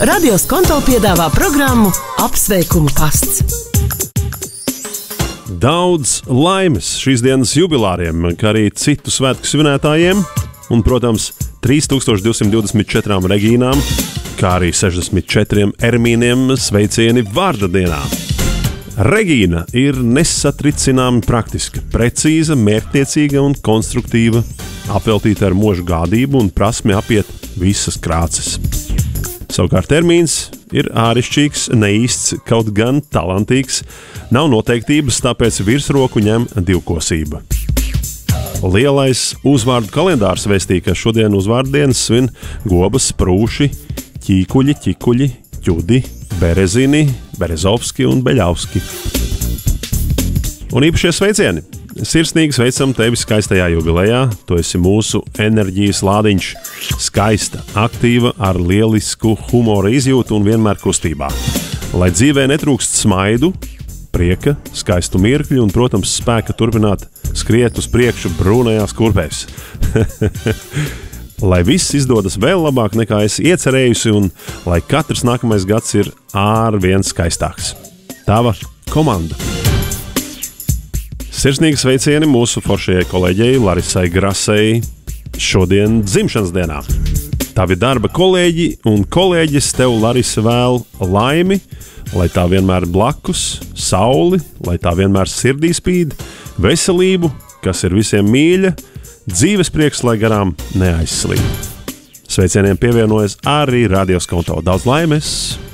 Radio Skonto piedāvā programmu Apsveikuma pasts. Daudz laimes šīs dienas jubilāriem, kā arī citu svētku svinētājiem, un, protams, 3224 Regīnām, kā arī 64 Ermīniem sveicieni vārda dienā. Regīna ir nesatricināmi praktiska, precīza, mērķtiecīga un konstruktīva, apveltīta ar mūža gādību un prasmi apiet visas krāces. Savukārt Ermīns ir ārišķīgs, neīsts, kaut gan talantīgs, nav noteiktības, tāpēc virsroku ņem divkosība. Lielais uzvārdu kalendārs vēstīja, ka šodien uzvārdienas svin Gobas, Prūši, Ķīkuļi, Ķikuļi, Ķudi, Berezini, Berezovski un Beļavski. Un īpašie sveicieni. Sirsnīgi sveicam tevi skaistajā jubilejā. Tu esi mūsu enerģijas lādiņš. Skaista, aktīva, ar lielisku humora izjūtu un vienmēr kustībā. Lai dzīvē netrūkst smaidu, prieka, skaistu mirkļu un, protams, spēka turpināt skriet uz priekšu brūnajās kurpēs. Lai viss izdodas vēl labāk nekā esi iecerējusi un lai katrs nākamais gads ir ārvien skaistāks. Tava komanda. Sirsnīgi sveicieni mūsu foršajai kolēģei Larisai Grasei šodien dzimšanas dienā. Tavi darba kolēģi un kolēģis tev, Larisa, vēl laimi, lai tā vienmēr blakus, sauli, lai tā vienmēr sirdī spīd, veselību, kas ir visiem mīļa, dzīves prieks, lai garām neaizslīd. Sveicieniem pievienojas arī Radio Skonto. Daudz laimes!